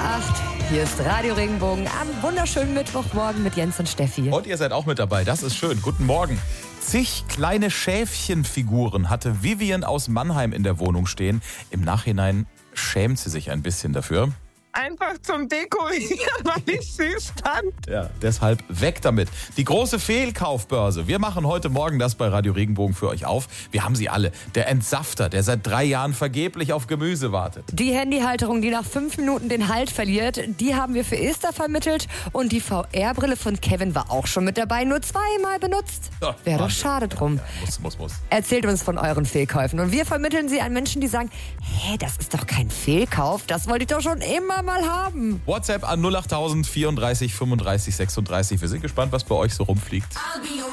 8. Hier ist Radio Regenbogen am wunderschönen Mittwochmorgen mit Jens und Steffi. Und ihr seid auch mit dabei, das ist schön. Guten Morgen. Zig kleine Schäfchenfiguren hatte Vivian aus Mannheim in der Wohnung stehen. Im Nachhinein schämt sie sich ein bisschen dafür. Einfach zum Dekorieren, weil ich süß fand. Ja, deshalb weg damit. Die große Fehlkaufbörse. Wir machen heute Morgen das bei Radio Regenbogen für euch auf. Wir haben sie alle. Der Entsafter, der seit 3 Jahren vergeblich auf Gemüse wartet. Die Handyhalterung, die nach 5 Minuten den Halt verliert, die haben wir für Esther vermittelt. Und die VR-Brille von Kevin war auch schon mit dabei, nur 2-mal benutzt. Ja, Wäre doch Wahnsinn. schade drum. Ja, muss. Erzählt uns von euren Fehlkäufen. Und wir vermitteln sie an Menschen, die sagen, das ist doch kein Fehlkauf, das wollte ich doch schon immer mal haben. WhatsApp an 08000 34 35 36. Wir sind gespannt, was bei euch so rumfliegt. I'll be your